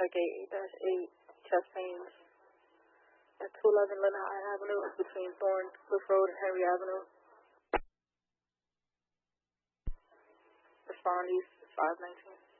Gate 8-8, chest pains. At 211 Lehigh Avenue, between Thorncliffe Road and Henry Avenue. Respond East 519.